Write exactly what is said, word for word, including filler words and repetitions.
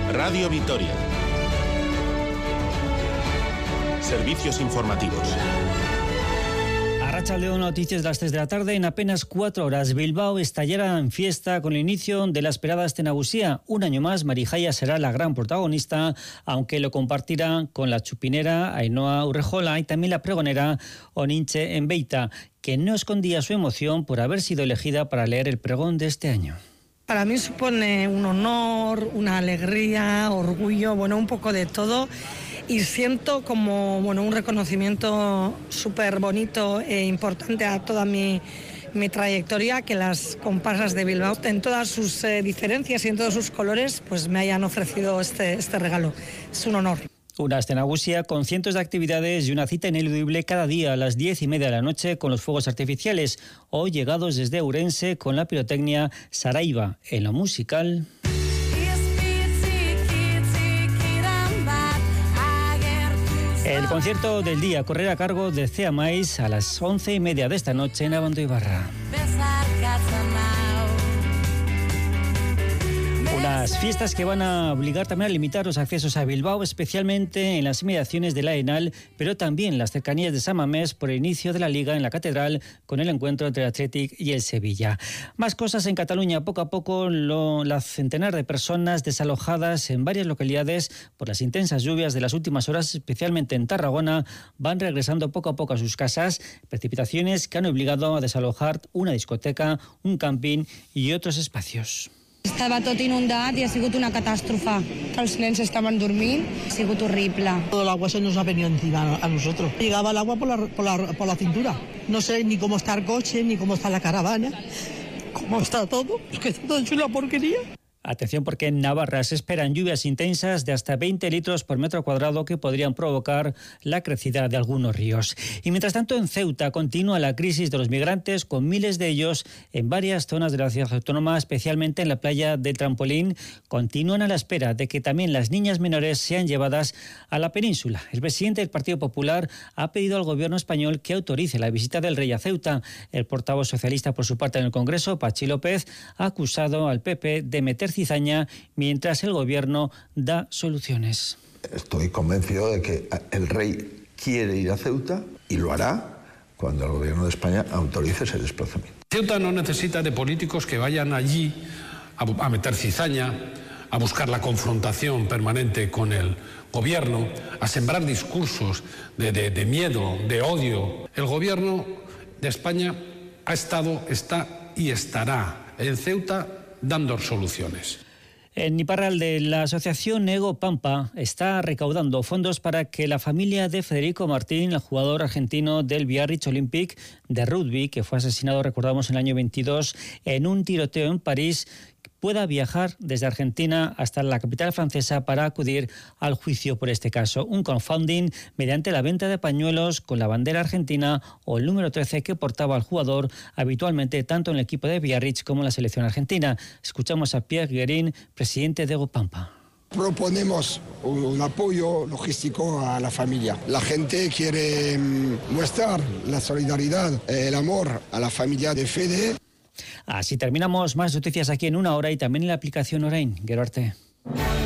Radio Vitoria. Servicios informativos. Arratsaldeon, noticias de las tres de la tarde. En apenas cuatro horas, Bilbao estallará en fiesta con el inicio de la esperada Aste Nagusía. Un año más, Marijaia será la gran protagonista, aunque lo compartirá con la chupinera Ainhoa Urrejola y también la pregonera Onintxe Enbeita, que no escondía su emoción por haber sido elegida para leer el pregón de este año. Para mí supone un honor, una alegría, orgullo, bueno, un poco de todo. Y siento como bueno, un reconocimiento súper bonito e importante a toda mi, mi trayectoria, que las comparsas de Bilbao, en todas sus eh, diferencias y en todos sus colores, pues me hayan ofrecido este, este regalo. Es un honor. Una Aste Nagusia con cientos de actividades y una cita ineludible cada día a las diez y media de la noche con los fuegos artificiales, hoy llegados desde Ourense con la pirotecnia Saraiva. En lo musical... El concierto del día correrá a cargo de Cea Mais a las once y media de esta noche en Abando Ibarra. Unas fiestas que van a obligar también a limitar los accesos a Bilbao, especialmente en las inmediaciones de la Aenal, pero también en las cercanías de San Mamés por el inicio de la Liga en la Catedral con el encuentro entre el Athletic y el Sevilla. Más cosas en Cataluña. Poco a poco lo, la centenar de personas desalojadas en varias localidades por las intensas lluvias de las últimas horas, especialmente en Tarragona, van regresando poco a poco a sus casas. Precipitaciones que han obligado a desalojar una discoteca, un camping y otros espacios. Estava tot inundat i ha sigut una catàstrofe. Els nens estaven dormint, ha sigut horrible. Todo el agua se nos ha venido encima a nosotros. Llegaba el agua por la, por la, por la cintura. No sé ni cómo está el coche, ni cómo está la caravana, cómo está todo. Es que está todo hecho una porquería. Atención, porque en Navarra se esperan lluvias intensas de hasta veinte litros por metro cuadrado que podrían provocar la crecida de algunos ríos. Y mientras tanto, en Ceuta continúa la crisis de los migrantes, con miles de ellos en varias zonas de la ciudad autónoma, especialmente en la playa del Trampolín. Continúan a la espera de que también las niñas menores sean llevadas a la península. El presidente del Partido Popular ha pedido al gobierno español que autorice la visita del rey a Ceuta. El portavoz socialista, por su parte, en el Congreso, Pachi López, ha acusado al P P de meter cizaña mientras el gobierno da soluciones. Estoy convencido de que el rey quiere ir a Ceuta y lo hará cuando el gobierno de España autorice ese desplazamiento. Ceuta no necesita de políticos que vayan allí a, a meter cizaña, a buscar la confrontación permanente con el gobierno, a sembrar discursos de, de, de miedo, de odio. El gobierno de España ha estado, está y estará en Ceuta dando soluciones. En Iparralde, la asociación Ego Pampa está recaudando fondos para que la familia de Federico Martín, el jugador argentino del Biarritz Olympique de rugby, que fue asesinado, recordamos, en el año veintidós en un tiroteo en París, pueda viajar desde Argentina hasta la capital francesa para acudir al juicio por este caso. Un crowdfunding mediante la venta de pañuelos con la bandera argentina o el número trece que portaba el jugador habitualmente tanto en el equipo de Biarritz como en la selección argentina. Escuchamos a Pierre Guérin, presidente de Ego Pampa. Proponemos un apoyo logístico a la familia. La gente quiere mostrar la solidaridad, el amor a la familia de Fede. Así terminamos. Más noticias aquí en una hora y también en la aplicación Orain. Gero arte.